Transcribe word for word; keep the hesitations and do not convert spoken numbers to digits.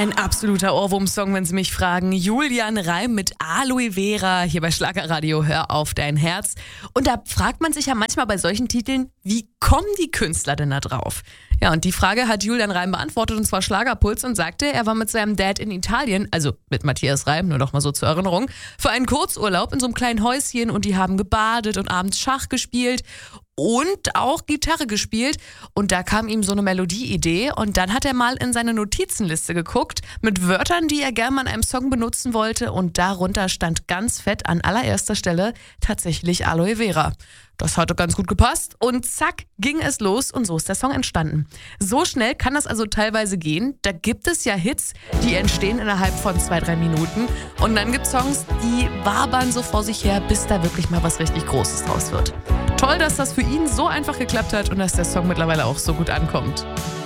Ein absoluter Ohrwurm-Song, wenn Sie mich fragen. Julian Reim mit Aloe Vera hier bei Schlagerradio. Hör auf dein Herz. Und da fragt man sich ja manchmal bei solchen Titeln, wie kommen die Künstler denn da drauf? Ja, und die Frage hat Julian Reim beantwortet, und zwar Schlagerpuls, und sagte, er war mit seinem Dad in Italien, also mit Matthias Reim, nur noch mal so zur Erinnerung, für einen Kurzurlaub in so einem kleinen Häuschen, und die haben gebadet und abends Schach gespielt und auch Gitarre gespielt, und da kam ihm so eine Melodieidee, und dann hat er mal in seine Notizenliste geguckt mit Wörtern, die er gerne mal in einem Song benutzen wollte, und darunter stand ganz fett an allererster Stelle tatsächlich Aloe Vera. Das hatte ganz gut gepasst, und zack, ging es los, und so ist der Song entstanden. So schnell kann das also teilweise gehen. Da gibt es ja Hits, die entstehen innerhalb von zwei, drei Minuten, und dann gibt es Songs, die wabern so vor sich her, bis da wirklich mal was richtig Großes draus wird. Toll, dass das für ihn so einfach geklappt hat und dass der Song mittlerweile auch so gut ankommt.